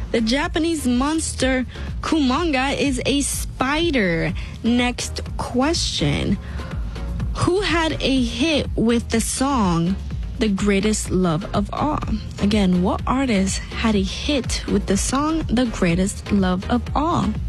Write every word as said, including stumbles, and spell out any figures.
The Japanese monster Kumanga is a spider. Next question. Who had a hit with the song The Greatest Love of All? Again, what artist had a hit with the song The Greatest Love of All?